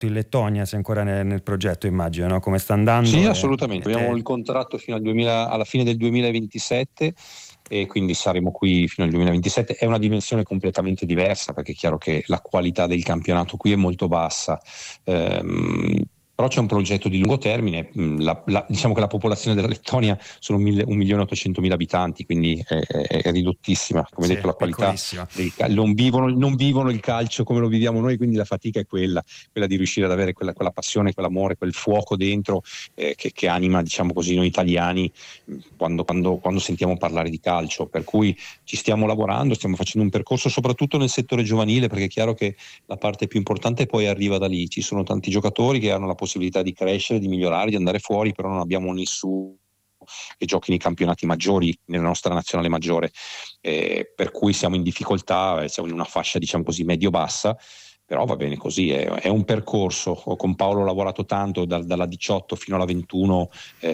in Lettonia, sei ancora nel progetto, immagino, no? Come sta andando? Sì, assolutamente. Abbiamo il contratto fino alla fine del 2027 e quindi saremo qui fino al 2027. È una dimensione completamente diversa, perché è chiaro che la qualità del campionato qui è molto bassa. Però c'è un progetto di lungo termine. Diciamo che la popolazione della Lettonia sono 1.800.000 abitanti, quindi è ridottissima. Come detto, la qualità non vivono il calcio come lo viviamo noi, quindi la fatica è quella di riuscire ad avere quella passione, quell'amore, quel fuoco dentro che anima, diciamo così, noi italiani quando sentiamo parlare di calcio. Per cui ci stiamo lavorando, stiamo facendo un percorso soprattutto nel settore giovanile, perché è chiaro che la parte più importante poi arriva da lì. Ci sono tanti giocatori che hanno la possibilità di crescere, di migliorare, di andare fuori, però non abbiamo nessuno che giochi nei campionati maggiori, nella nostra nazionale maggiore, per cui siamo in difficoltà, siamo in una fascia, diciamo così, medio-bassa, però va bene così, è un percorso. Con Paolo ho lavorato tanto, dalla 18 fino alla 21,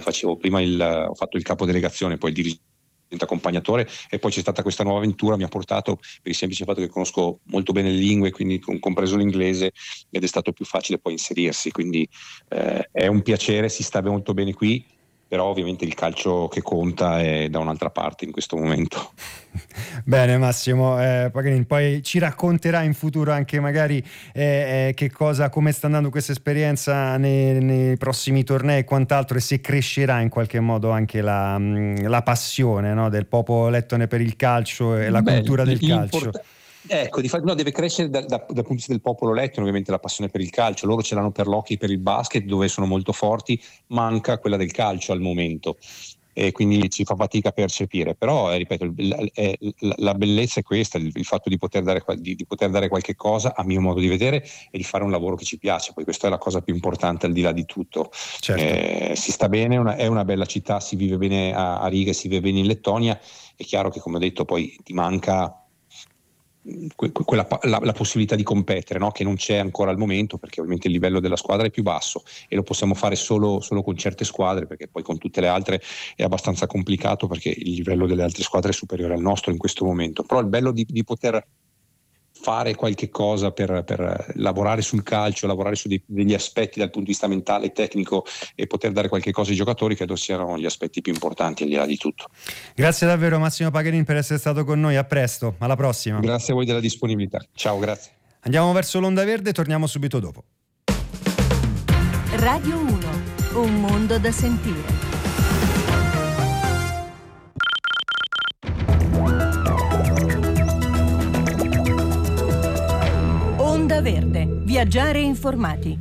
ho fatto il capodelegazione, poi il dirigente accompagnatore, e poi c'è stata questa nuova avventura. Mi ha portato, per il semplice fatto che conosco molto bene le lingue, quindi compreso l'inglese, ed è stato più facile poi inserirsi, quindi è un piacere, si sta molto bene qui, però ovviamente il calcio che conta è da un'altra parte in questo momento. Bene Massimo, poi ci racconterà in futuro anche magari come sta andando questa esperienza nei prossimi tornei e quant'altro, e se crescerà in qualche modo anche la passione, no, del popolo lettone per il calcio e la cultura del calcio. Ecco, deve crescere dal punto di vista del popolo lettone, ovviamente, la passione per il calcio. Loro ce l'hanno per l'hockey, per il basket, dove sono molto forti, manca quella del calcio al momento, e quindi ci fa fatica a percepire. Però ripeto, la bellezza è questa, il fatto di poter dare qualche cosa, a mio modo di vedere, e di fare un lavoro che ci piace. Poi questa è la cosa più importante, al di là di tutto. Certo. Si sta bene, è una bella città, si vive bene a Riga, si vive bene in Lettonia. È chiaro che, come ho detto, poi ti manca la possibilità di competere, no? Che non c'è ancora al momento, perché ovviamente il livello della squadra è più basso e lo possiamo fare solo con certe squadre, perché poi con tutte le altre è abbastanza complicato, perché il livello delle altre squadre è superiore al nostro in questo momento. Però il bello di poter fare qualche cosa per lavorare sul calcio, lavorare su degli aspetti dal punto di vista mentale e tecnico, e poter dare qualche cosa ai giocatori, credo siano gli aspetti più importanti, al di là di tutto. Grazie davvero Massimo Paganin per essere stato con noi, a presto, alla prossima. Grazie a voi della disponibilità, ciao, grazie. Andiamo verso l'onda verde, torniamo subito dopo. Radio 1, un mondo da sentire. Onda Verde, viaggiare informati.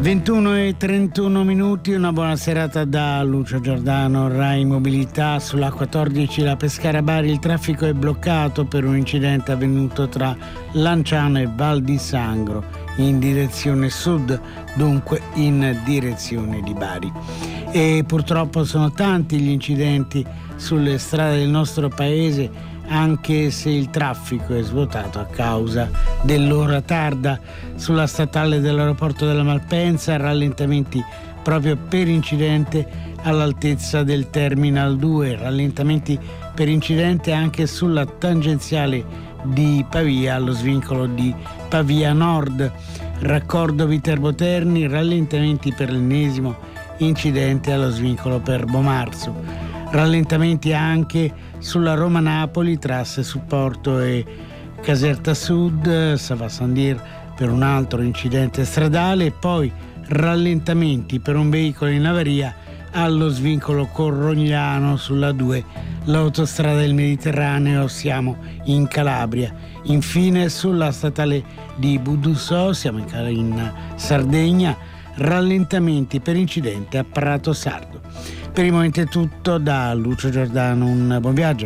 21:31, una buona serata da Lucio Giordano. Rai Mobilità. Sulla 14 la Pescara-Bari il traffico è bloccato per un incidente avvenuto tra Lanciano e Val di Sangro in direzione sud, dunque in direzione di Bari. E purtroppo sono tanti gli incidenti sulle strade del nostro paese, anche se il traffico è svuotato a causa dell'ora tarda. Sulla statale dell'aeroporto della Malpensa, rallentamenti proprio per incidente all'altezza del Terminal 2, rallentamenti per incidente anche sulla tangenziale di Pavia allo svincolo di Pavia Nord. Raccordo Viterbo Terni, rallentamenti per l'ennesimo incidente allo svincolo per Bomarzo. Rallentamenti anche sulla Roma-Napoli tra asse supporto e Caserta Sud, Sava Sandir per un altro incidente stradale, e poi rallentamenti per un veicolo in avaria allo svincolo Corrogliano sulla 2, l'autostrada del Mediterraneo, siamo in Calabria. Infine sulla statale di Budusso, siamo in Sardegna, rallentamenti per incidente a Prato Sardo. Per il momento è tutto da Lucio Giordano, un buon viaggio.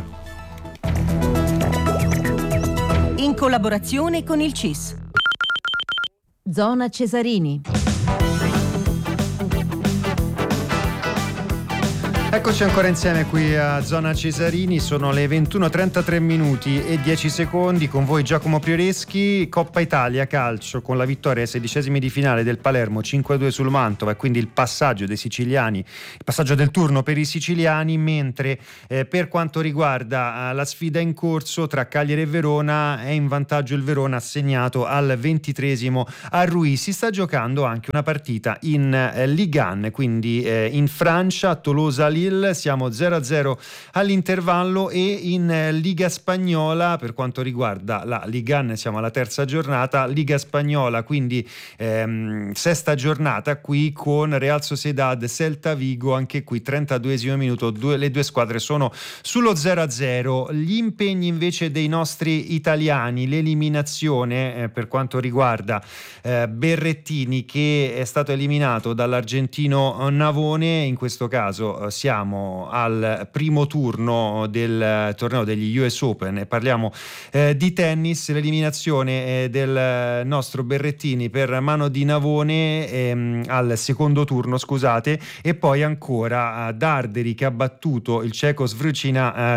In collaborazione con il CIS. Zona Cesarini. Eccoci ancora insieme qui a Zona Cesarini, sono le 21:33 minuti e 10 secondi, con voi Giacomo Prioreschi. Coppa Italia calcio, con la vittoria ai 16esimi di finale del Palermo 5-2 sul Mantova, e quindi il passaggio dei siciliani, il passaggio del turno per i siciliani, mentre per quanto riguarda la sfida in corso tra Cagliari e Verona, è in vantaggio il Verona, assegnato al 23esimo a Ruy. Si sta giocando anche una partita in Ligue 1, quindi in Francia, a Tolosa-Lille, siamo 0-0 all'intervallo, e in Liga Spagnola, per quanto riguarda la Ligue 1, siamo alla terza giornata, Liga Spagnola quindi sesta giornata qui, con Real Sociedad Celta Vigo, anche qui 32esimo minuto, le due squadre sono sullo 0-0. Gli impegni invece dei nostri italiani, l'eliminazione per quanto riguarda Berrettini, che è stato eliminato dall'argentino Navone. In questo caso siamo al primo turno del torneo degli US Open e parliamo di tennis. L'eliminazione del nostro Berrettini per mano di Navone al secondo turno, scusate, e poi ancora Darderi che ha battuto il ceco Svrucina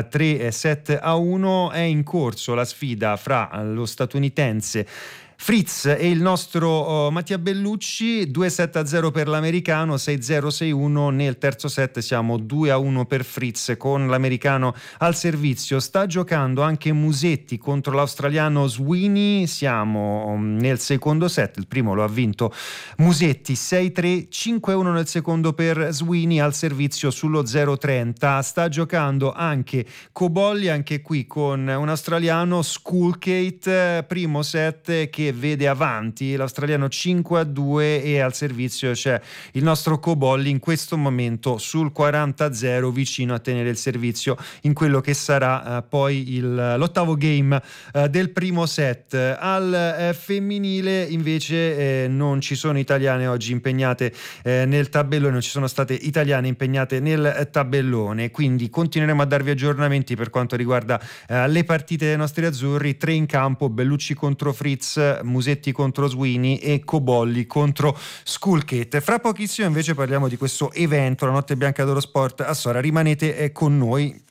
3-7-1. È in corso la sfida fra lo statunitense Fritz e il nostro Mattia Bellucci, 2-7-0 per l'americano, 6-0, 6-1. Nel terzo set siamo 2-1 per Fritz, con l'americano al servizio. Sta giocando anche Musetti contro l'australiano Sweeney, siamo nel secondo set, il primo lo ha vinto Musetti 6-3, 5-1 nel secondo per Sweeney, al servizio sullo 0-30. Sta giocando anche Cobolli, anche qui con un australiano, Schoolgate, primo set che vede avanti l'australiano 5-2, e al servizio c'è il nostro Cobolli in questo momento sul 40-0, vicino a tenere il servizio in quello che sarà poi l'ottavo game del primo set. Al femminile invece non ci sono italiane oggi impegnate nel tabellone, non ci sono state italiane impegnate nel tabellone, quindi continueremo a darvi aggiornamenti per quanto riguarda le partite dei nostri azzurri. 3 in campo: Bellucci contro Fritz, Musetti contro Sweeney e Cobolli contro Schoolgate. Fra pochissimo invece parliamo di questo evento, la Notte Bianca dello Sport a Sora. Rimanete con noi.